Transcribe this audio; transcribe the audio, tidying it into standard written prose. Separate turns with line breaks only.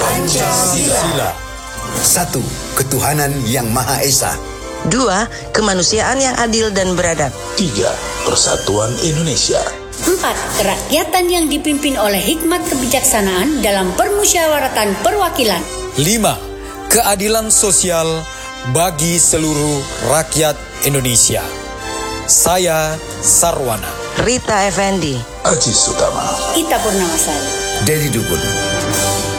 Pancasila.
1. Ketuhanan yang Maha Esa.
2. Kemanusiaan yang adil dan beradab.
3. Persatuan Indonesia.
4. Kerakyatan yang dipimpin oleh hikmat kebijaksanaan dalam permusyawaratan perwakilan.
5. Keadilan sosial bagi seluruh rakyat Indonesia. Saya Sarwana.
Rita Effendi.
Aji Sutama.
Ita Purnamasari.
Dedi Dukun.